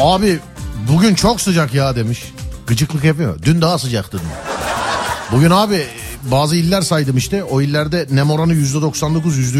Abi bugün çok sıcak ya demiş. Gıcıklık yapıyor. Dün daha sıcaktı. Bugün abi bazı iller saydım işte. O illerde nem oranı %99,